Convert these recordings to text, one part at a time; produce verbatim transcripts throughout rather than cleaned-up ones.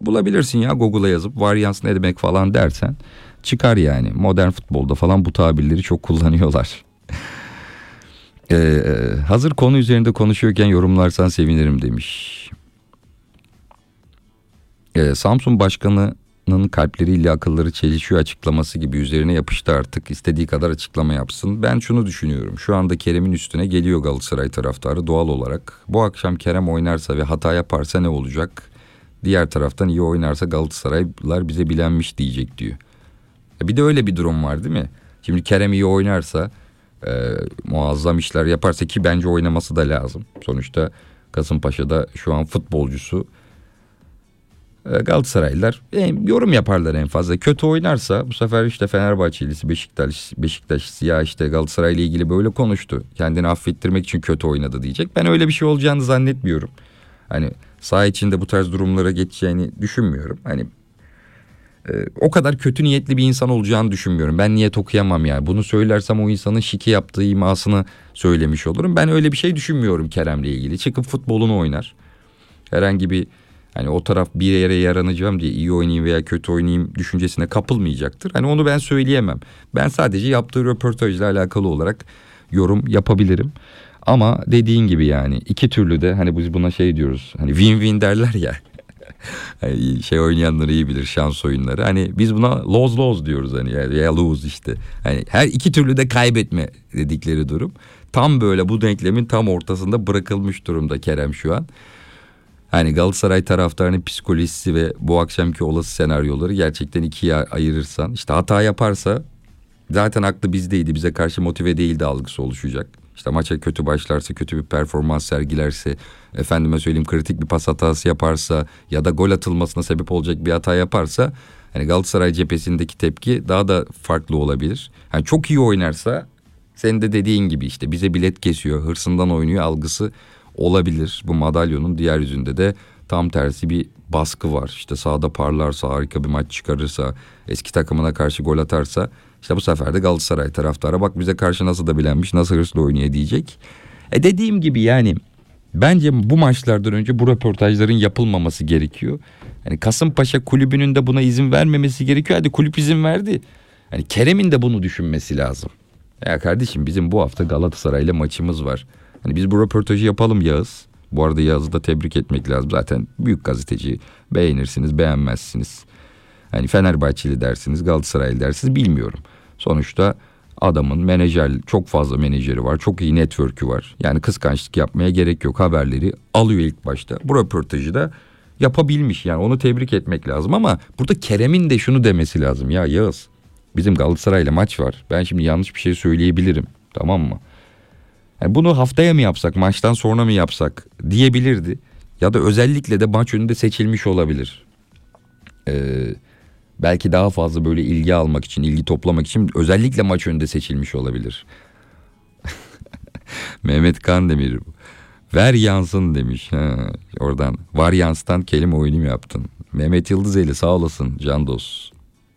bulabilirsin ya, Google'a yazıp varyans ne demek falan dersen çıkar yani. Modern futbolda falan bu tabirleri çok kullanıyorlar. Ee, hazır konu üzerinde konuşuyorken yorumlarsan sevinirim demiş. Ee, Samsun Başkanı'nın kalpleriyle akılları çelişiyor açıklaması gibi üzerine yapıştı artık. İstediği kadar açıklama yapsın. Ben şunu düşünüyorum. Şu anda Kerem'in üstüne geliyor Galatasaray taraftarı doğal olarak. Bu akşam Kerem oynarsa ve hata yaparsa ne olacak? Diğer taraftan iyi oynarsa Galatasaraylılar bize bilenmiş diyecek diyor. Bir de öyle bir durum var değil mi? Şimdi Kerem iyi oynarsa, e, muazzam işler yaparsa, ki bence oynaması da lazım. Sonuçta Kasımpaşa'da şu an futbolcusu. E, Galatasaraylılar e, yorum yaparlar en fazla. Kötü oynarsa bu sefer işte Fenerbahçelisi, Beşiktaş, Beşiktaşlısı ya işte Galatasaray ile ilgili böyle konuştu, kendini affettirmek için kötü oynadı diyecek. Ben öyle bir şey olacağını zannetmiyorum. Hani saha içinde bu tarz durumlara geçeceğini düşünmüyorum. Hani e, o kadar kötü niyetli bir insan olacağını düşünmüyorum. Ben niyet okuyamam yani. Bunu söylersem o insanın şike yaptığı imasını söylemiş olurum. Ben öyle bir şey düşünmüyorum Kerem'le ilgili. Çıkıp futbolunu oynar. Herhangi bir hani o taraf bir yere yaranacağım diye iyi oynayayım veya kötü oynayayım düşüncesine kapılmayacaktır. Hani onu ben söyleyemem. Ben sadece yaptığı röportajla alakalı olarak yorum yapabilirim. Ama dediğin gibi yani iki türlü de hani biz buna şey diyoruz. Hani win-win derler ya. Hani şey oynayanları iyi bilir, şans oyunları. Hani biz buna lose lose diyoruz hani ya, ya lose işte. Hani her iki türlü de kaybetme dedikleri durum. Tam böyle bu denklemin tam ortasında bırakılmış durumda Kerem şu an. Hani Galatasaray taraftarının psikolojisi ve bu akşamki olası senaryoları gerçekten ikiye ayırırsan, işte hata yaparsa zaten aklı bizdeydi, bize karşı motive değildi algısı oluşacak. İşte maça kötü başlarsa, kötü bir performans sergilerse, efendime söyleyeyim kritik bir pas hatası yaparsa ya da gol atılmasına sebep olacak bir hata yaparsa, hani Galatasaray cephesindeki tepki daha da farklı olabilir. Yani çok iyi oynarsa, senin de dediğin gibi işte bize bilet kesiyor, hırsından oynuyor algısı olabilir. Bu madalyonun diğer yüzünde de tam tersi bir baskı var. İşte sahada parlarsa, harika bir maç çıkarırsa, eski takımına karşı gol atarsa, işte bu sefer de Galatasaray taraftarı bak bize karşı nasıl da bilenmiş, nasıl hırslı oynuyor diyecek. E dediğim gibi yani bence bu maçlardan önce bu röportajların yapılmaması gerekiyor. Yani Kasımpaşa kulübünün de buna izin vermemesi gerekiyor. Hadi kulüp izin verdi. Yani Kerem'in de bunu düşünmesi lazım. Ya kardeşim bizim bu hafta Galatasaray'la maçımız var. Hani biz bu röportajı yapalım Yağız. Bu arada Yağız'ı da tebrik etmek lazım. Zaten büyük gazeteci, beğenirsiniz beğenmezsiniz. Hani Fenerbahçeli dersiniz, Galatasaraylı dersiniz bilmiyorum. Sonuçta adamın menajer, çok fazla menajeri var. Çok iyi network'ü var. Yani kıskançlık yapmaya gerek yok. Haberleri alıyor ilk başta. Bu röportajı da yapabilmiş. Yani onu tebrik etmek lazım ama burada Kerem'in de şunu demesi lazım. Ya Yağız, bizim Galatasaray'la maç var. Ben şimdi yanlış bir şey söyleyebilirim. Tamam mı? Yani bunu haftaya mı yapsak, maçtan sonra mı yapsak diyebilirdi. Ya da özellikle de maç önünde seçilmiş olabilir. Ee, belki daha fazla böyle ilgi almak için, ilgi toplamak için özellikle maç önünde seçilmiş olabilir. Mehmet Kandemir ver yansın demiş. Ha, oradan varyanstan kelime oyunu mu yaptın? Mehmet Yıldızeli sağ olasın can dost.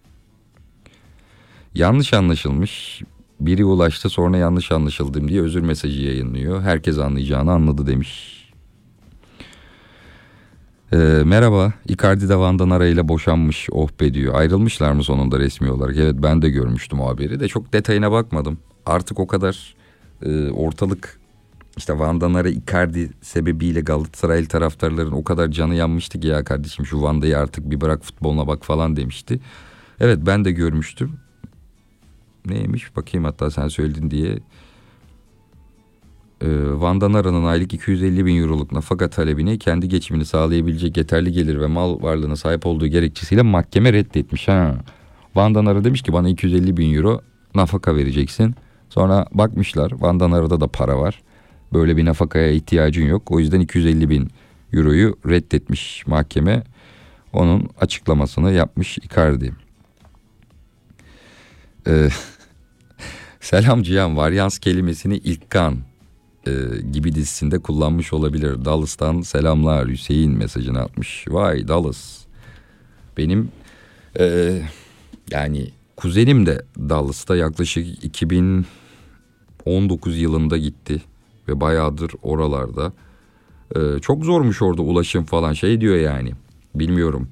Yanlış anlaşılmış. Biri ulaştı sonra yanlış anlaşıldım diye özür mesajı yayınlıyor. Herkes anlayacağını anladı demiş. Ee, merhaba, Icardi de Van Danara ile boşanmış, oh be diyor. Ayrılmışlar mı sonunda resmi olarak? Evet ben de görmüştüm o haberi de çok detayına bakmadım. Artık o kadar e, ortalık işte Van Danara Icardi sebebiyle Galatasaraylı taraftarların o kadar canı yanmıştı ki ya kardeşim şu Vanda'yı artık bir bırak futboluna bak falan demişti. Evet ben de görmüştüm. Neymiş bakayım hatta sen söyledin diye. Ee, Van Danara'nın aylık iki yüz elli bin euroluk nafaka talebini kendi geçimini sağlayabilecek yeterli gelir ve mal varlığına sahip olduğu gerekçesiyle mahkeme reddetmiş. Ha. Van Danara demiş ki bana iki yüz elli bin euro nafaka vereceksin. Sonra bakmışlar Van Danara'da da para var. Böyle bir nafakaya ihtiyacın yok. O yüzden iki yüz elli bin euroyu reddetmiş mahkeme. Onun açıklamasını yapmış Icardi. Ee, Selam Cihan, varyans kelimesini İlkan e, gibi dizisinde kullanmış olabilir. Dallas'tan selamlar Hüseyin mesajını atmış. Vay Dallas. Benim e, yani kuzenim de Dallas'ta yaklaşık iki bin on dokuz yılında gitti. Ve bayağıdır oralarda. E, çok zormuş orada ulaşım falan şey diyor yani. Bilmiyorum.